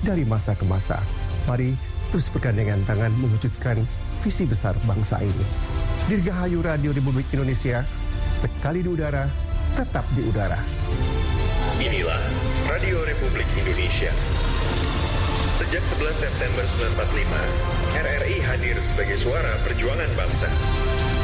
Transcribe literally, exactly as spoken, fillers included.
dari masa ke masa. Mari terus bergandengan tangan mewujudkan visi besar bangsa ini. Dirgahayu Radio Republik Indonesia, sekali di udara, tetap di udara. Inilah Radio Republik Indonesia. Sejak sebelas September seribu sembilan ratus empat puluh lima, R R I hadir sebagai suara perjuangan bangsa.